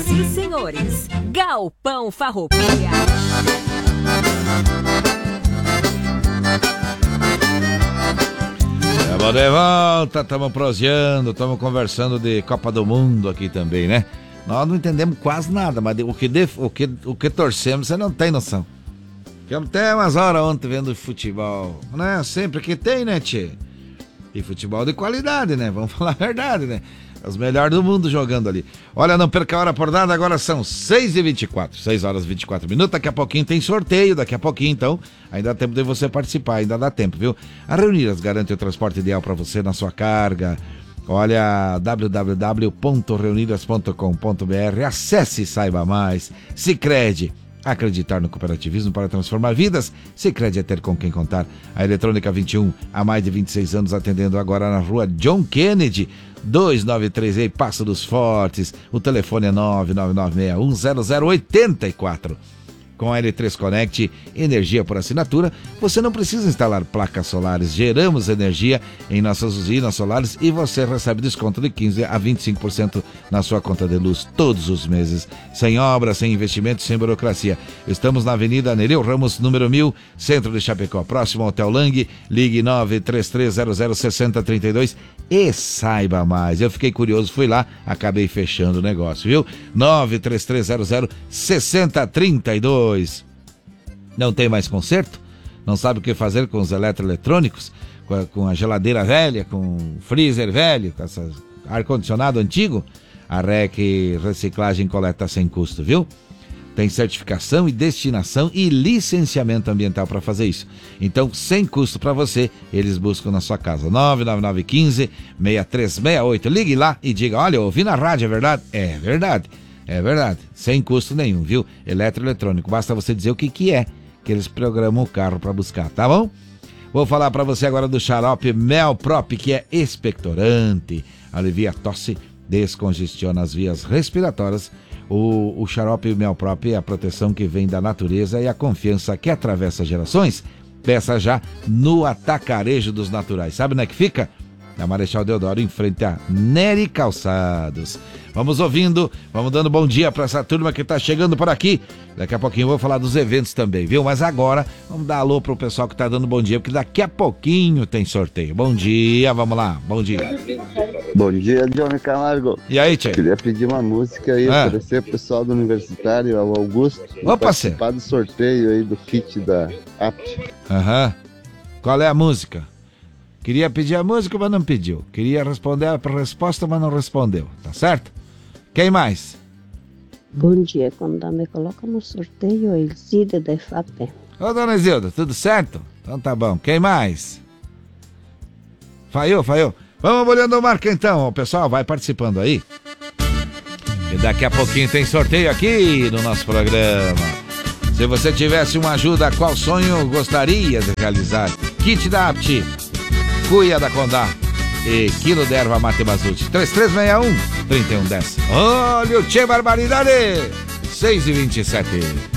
Senhoras e senhores, Galpão Farroupilha. Estamos de volta, estamos proseando, estamos conversando de Copa do Mundo aqui também, né? Nós não entendemos quase nada, mas o que torcemos você não tem noção. Ficamos até umas horas ontem vendo futebol, né? Sempre que tem, né, tchê? E futebol de qualidade, né? Vamos falar a verdade, né? Os melhores do mundo jogando ali. Olha, não perca a hora por nada, agora são 6h24, 6 horas e 24 minutos. Daqui a pouquinho tem sorteio, daqui a pouquinho, então ainda dá tempo de você participar, ainda dá tempo, viu? A Reunidas garante o transporte ideal para você na sua carga. Olha, www.reunidas.com.br, acesse e saiba mais. Sicredi, acreditar no cooperativismo para transformar vidas. Sicredi é ter com quem contar. A Eletrônica 21, há mais de 26 anos, atendendo agora na rua John Kennedy, 293, Passo dos Fortes. O telefone é 999610084. Com a L3 Connect, energia por assinatura, você não precisa instalar placas solares. Geramos energia em nossas usinas solares e você recebe desconto de 15% a 25% na sua conta de luz todos os meses. Sem obra, sem investimento, sem burocracia. Estamos na Avenida Nereu Ramos, número 1000, centro de Chapecó, próximo ao Hotel Lang. Ligue 933006032 e saiba mais. Eu fiquei curioso, fui lá, acabei fechando o negócio, viu? 933006032. Não tem mais conserto? Não sabe o que fazer com os eletroeletrônicos? Com a geladeira velha, com o freezer velho, com esse ar-condicionado antigo? A REC Reciclagem coleta sem custo, viu? Tem certificação e destinação e licenciamento ambiental para fazer isso. Então, sem custo para você, eles buscam na sua casa. 99915-6368. Ligue lá e diga, olha, eu ouvi na rádio, é verdade? É verdade. É verdade, sem custo nenhum, viu? Eletroeletrônico, basta você dizer o que é, que eles programam o carro para buscar, tá bom? Vou falar para você agora do xarope Melprop, que é expectorante, alivia a tosse, descongestiona as vias respiratórias. O xarope Melprop é a proteção que vem da natureza e a confiança que atravessa gerações. Peça já no Atacarejo dos Naturais. Sabe onde é que fica? Na Marechal Deodoro, em frente a Nery Calçados. Vamos ouvindo, vamos dando bom dia para essa turma que tá chegando por aqui. Daqui a pouquinho eu vou falar dos eventos também, viu? Mas agora, vamos dar alô pro pessoal que tá dando bom dia, porque daqui a pouquinho tem sorteio. Bom dia, vamos lá, bom dia. Bom dia, Johnny Camargo. E aí, tchê? Queria pedir uma música aí, oferecer pro pessoal do Universitário, ao Augusto, participar do sorteio aí do kit da APT. Aham. Qual é a música? Queria pedir a música, mas não pediu. Queria responder a resposta, mas não respondeu. Tá certo? Quem mais? Bom dia, quando me coloca no sorteio, Ilzida da FAP. Ô, dona Isilda, tudo certo? Então tá bom. Quem mais? Falhou. Vamos olhando o marca então. O pessoal vai participando aí. E daqui a pouquinho tem sorteio aqui no nosso programa. Se você tivesse uma ajuda, qual sonho gostaria de realizar? Kit da APT, Cuia da Condá e quilo de erva mate Bazuti. 3361-3110. Olha o Tchê Barbaridade! 6h27.